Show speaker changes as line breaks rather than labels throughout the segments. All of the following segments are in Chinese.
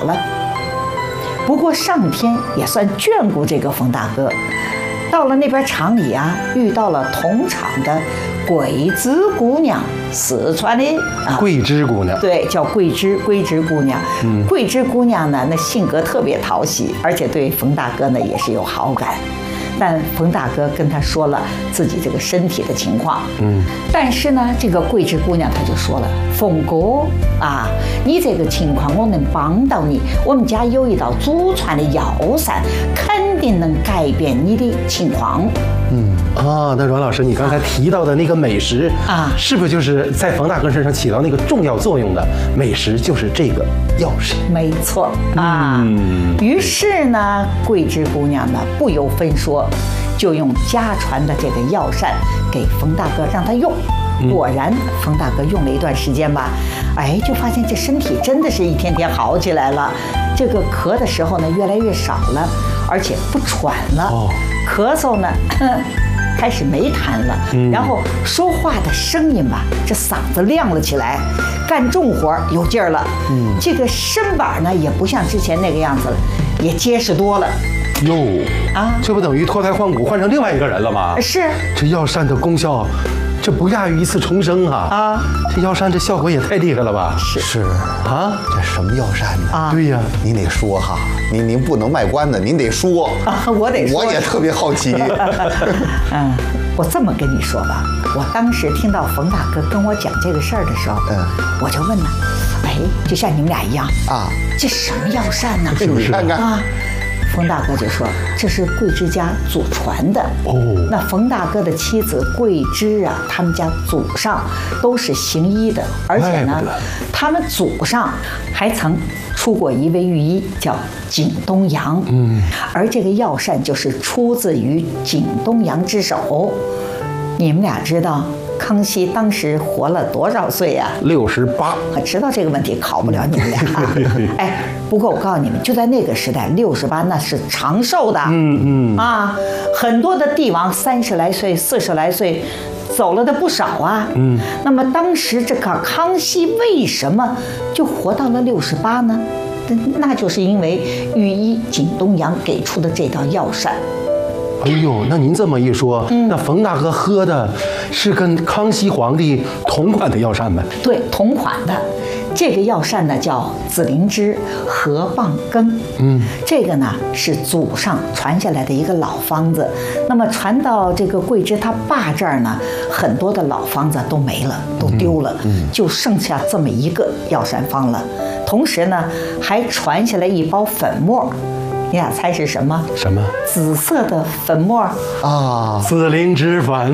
好了。不过上天也算眷顾这个冯大哥，到了那边厂里啊，遇到了同厂的桂枝姑娘，四川的
桂枝姑娘，
对，叫桂枝姑娘。桂枝姑娘呢，那性格特别讨喜，而且对冯大哥呢也是有好感。但冯大哥跟他说了自己这个身体的情况，但是呢，这个桂枝姑娘她就说了，冯哥啊，你这个情况我能帮到你，我们家有一道祖传的药膳，肯定能改变你的情况。
那阮老师，你刚才提到的那个美食
啊，
是不是就是在冯大哥身上起到那个重要作用的美食，就是这个药膳？
没错啊。于是呢，桂枝姑娘呢不由分说，就用家传的这个药膳给冯大哥让他用。果然，冯大哥用了一段时间吧，就发现这身体真的是一天天好起来了。这个咳的时候呢，越来越少了，而且不喘了。咳嗽呢，开始没痰了。然后说话的声音吧，这嗓子亮了起来，干重活有劲儿了。这个身板呢，也不像之前那个样子了，也结实多了。
哟这不等于脱胎换骨，换成另外一个人了吗？
是。
这药膳的功效，这不亚于一次重生啊！这药膳这效果也太厉害了吧？
是啊，这什么药膳呢？
对呀，
您得说哈，您不能卖关子，您得说。
我得说，
我也特别好奇。
我这么跟你说吧，我当时听到冯大哥跟我讲这个事儿的时候，我就问了，就像你们俩一样啊，这什么药膳呢？
你看看
啊。冯大哥就说：“这是桂枝家祖传的。”那冯大哥的妻子桂枝啊，他们家祖上都是行医的，而且呢，他们祖上还曾出过一位御医，叫景东阳。而这个药膳就是出自于景东阳之手。你们俩知道康熙当时活了多少岁呀
？68。
我知道这个问题考不了你们俩。不过我告诉你们，就在那个时代，68那是长寿的。很多的帝王30来岁、40来岁，走了的不少啊。那么当时这个康熙为什么就活到了68呢？那就是因为御医景东阳给出的这道药膳。
那您这么一说，那冯大哥喝的是跟康熙皇帝同款的药膳呗？
对，同款的。这个药膳呢叫紫灵芝河蚌羹，这个呢是祖上传下来的一个老方子。那么传到这个桂枝他爸这儿呢，很多的老方子都没了，都丢了，就剩下这么一个药膳方了。同时呢，还传下来一包粉末。你俩猜是什么？
什么？
紫色的粉末
啊，
紫灵芝粉。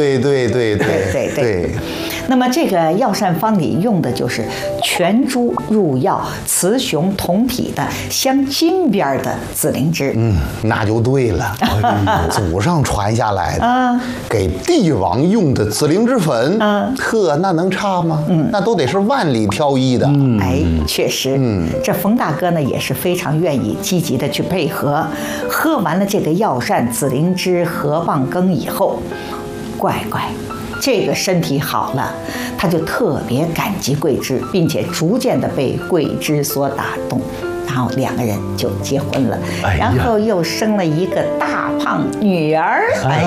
对。
那么这个药膳方里用的就是全株入药、雌雄同体的镶金边的紫灵芝。
那就对了。祖上传下来的，给帝王用的紫灵芝粉，那能差吗？那都得是万里挑一的。
确实。这冯大哥呢也是非常愿意积极的去配合。喝完了这个药膳紫灵芝河蚌羹以后，乖这个身体好了，他就特别感激桂枝，并且逐渐的被桂枝所打动，然后2个人就结婚了，然后又生了一个大胖女儿。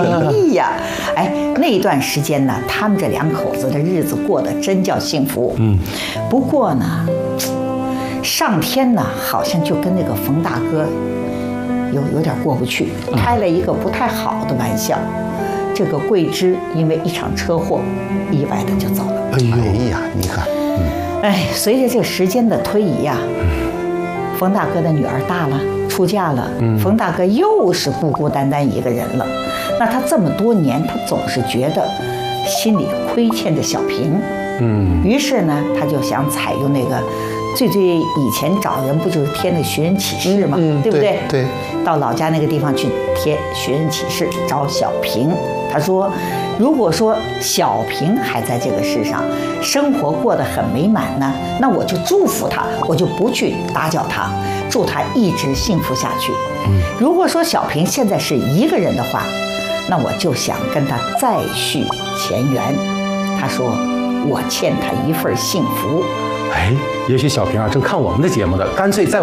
那段时间呢，他们这2口子的日子过得真叫幸福。不过呢，上天呢好像就跟那个冯大哥有点过不去，开了一个不太好的玩笑。这个桂枝因为一场车祸，意外的就走了。
你看，
随着这个时间的推移呀，冯大哥的女儿大了，出嫁了，冯大哥又是孤孤单单一个人了。那他这么多年，他总是觉得心里亏欠着小平。于是呢，他就想采用那个最以前找人不就是贴那寻人启事吗？对不对？
对。
到老家那个地方去贴寻人启事，找小平。他说，如果说小平还在这个世上，生活过得很美满呢，那我就祝福他，我就不去打搅他，祝他一直幸福下去。如果说小平现在是一个人的话，那我就想跟他再续前缘。他说，我欠他一份幸福。
也许小平正看我们的节目的，干脆在